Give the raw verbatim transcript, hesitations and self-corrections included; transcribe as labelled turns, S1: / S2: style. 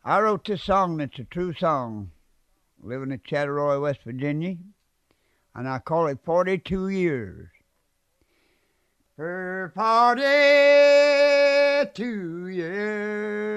S1: I wrote this song that's a true song. Living in Chatteroy, West Virginia, and I call it forty-two years. For forty-two years